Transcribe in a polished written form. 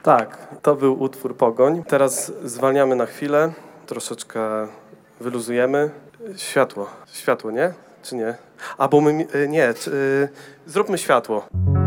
Tak, to był utwór Pogoń. Teraz zwalniamy na chwilę, troszeczkę wyluzujemy. Światło, nie? Czy nie? Bo my, nie, zróbmy światło.